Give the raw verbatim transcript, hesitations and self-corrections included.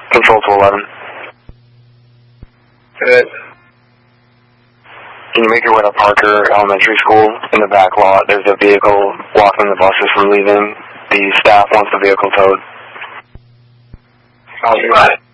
Control to eleven. Good. Can you make your way to Parker Elementary School? In the back lot, there's a vehicle blocking the buses from leaving. The staff wants the vehicle towed. I'll do that.